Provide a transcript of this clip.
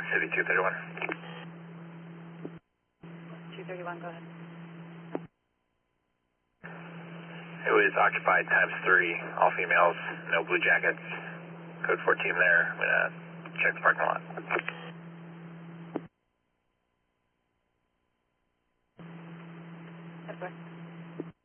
City 231. 231, go ahead. It was occupied times 3, all females, no blue jackets. Code 14 there. I'm going to check the parking lot. That's right.